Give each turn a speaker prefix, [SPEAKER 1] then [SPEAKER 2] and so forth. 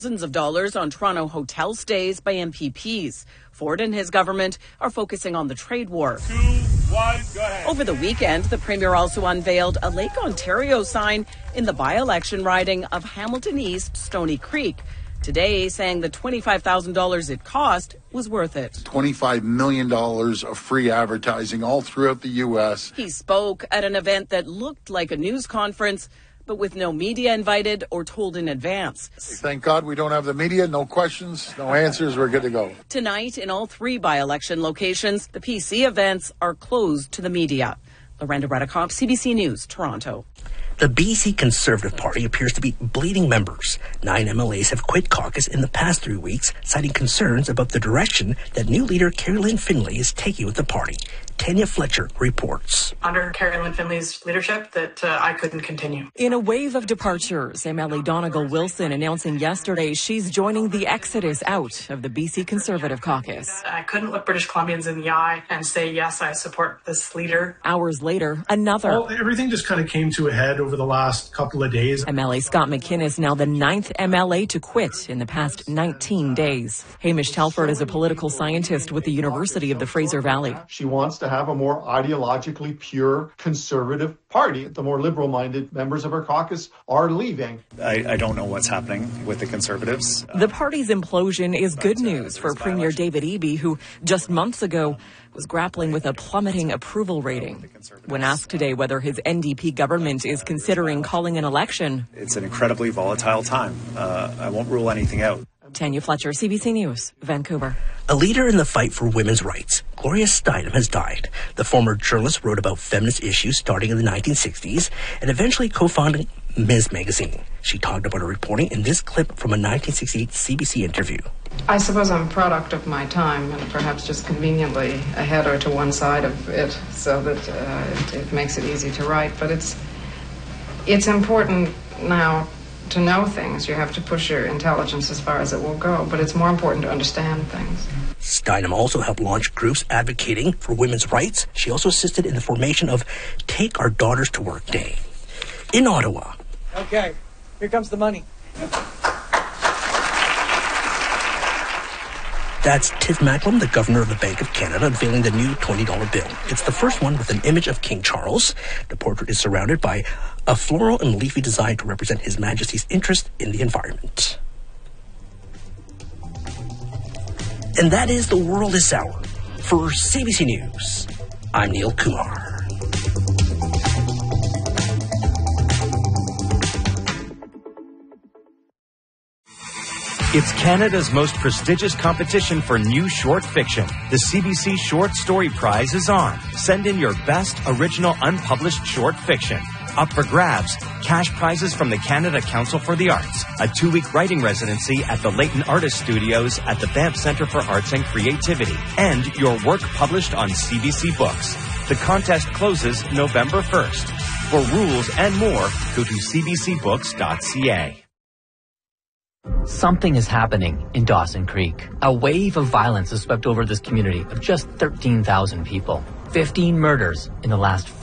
[SPEAKER 1] Thousands of dollars on Toronto hotel stays by MPPs. Ford and his government are focusing on the trade war.
[SPEAKER 2] 2, 1, go ahead.
[SPEAKER 1] Over the weekend, the Premier also unveiled a Lake Ontario sign in the by-election riding of Hamilton East Stony Creek. Today, saying the $25,000 it cost was worth it.
[SPEAKER 3] $25 million of free advertising all throughout the U.S.
[SPEAKER 1] He spoke at an event that looked like a news conference, but with no media invited or told in advance.
[SPEAKER 3] Thank God we don't have the media. No questions, no answers. We're good to go.
[SPEAKER 1] Tonight, in all three by-election locations, the PC events are closed to the media. Lorenda Redekop, CBC News, Toronto.
[SPEAKER 4] The BC Conservative Party appears to be bleeding members. 9 MLAs have quit caucus in the past 3 weeks, citing concerns about the direction that new leader Carrie-Lynne Finlay is taking with the party. Tanya Fletcher reports.
[SPEAKER 5] Under Carrie-Lynne Finlay's leadership that I couldn't continue.
[SPEAKER 6] In a wave of departures, MLA Donegal Wilson announcing yesterday she's joining the exodus out of the BC Conservative Caucus.
[SPEAKER 5] I couldn't look British Columbians in the eye and say, yes, I support this leader.
[SPEAKER 6] Hours later, another.
[SPEAKER 7] Well, everything just kind of came to a head over the last couple of days.
[SPEAKER 6] MLA Scott McInnes, now the 9th MLA to quit in the past 19 days. Hamish Telford is a political scientist with the University of the Fraser Valley.
[SPEAKER 8] She wants to have a more ideologically pure conservative party. The more liberal-minded members of our caucus are leaving.
[SPEAKER 9] I don't know what's happening with the Conservatives.
[SPEAKER 6] The party's implosion is good news for Premier David Eby, who just months ago was grappling with a plummeting approval rating. When asked today whether his NDP government is considering calling an election,
[SPEAKER 9] it's an incredibly volatile time. I won't rule anything out.
[SPEAKER 6] Tanya Fletcher, CBC News, Vancouver.
[SPEAKER 4] A leader in the fight for women's rights, Gloria Steinem, has died. The former journalist wrote about feminist issues starting in the 1960s and eventually co-founded Ms. Magazine. She talked about her reporting in this clip from a 1968 CBC interview.
[SPEAKER 10] I suppose I'm a product of my time and perhaps just conveniently ahead or to one side of it so that it makes it easy to write. But it's important now to know things. You have to push your intelligence as far as it will go, but it's more important to understand things.
[SPEAKER 4] Steinem also helped launch groups advocating for women's rights. She also assisted in the formation of Take Our Daughters to Work Day. In Ottawa.
[SPEAKER 11] Okay, here comes the money.
[SPEAKER 4] That's Tiff Macklem, the governor of the Bank of Canada, unveiling the new $20 bill. It's the first one with an image of King Charles. The portrait is surrounded by a floral and leafy design to represent His Majesty's interest in the environment. And that is The World This Hour. For CBC News, I'm Neil Kumar.
[SPEAKER 12] It's Canada's most prestigious competition for new short fiction. The CBC Short Story Prize is on. Send in your best original unpublished short fiction. Up for grabs, cash prizes from the Canada Council for the Arts, a 2-week writing residency at the Leighton Artist Studios at the Banff Centre for Arts and Creativity, and your work published on CBC Books. The contest closes November 1st. For rules and more, go to cbcbooks.ca.
[SPEAKER 13] Something is happening in Dawson Creek. A wave of violence has swept over this community of just 13,000 people. 15 murders in the last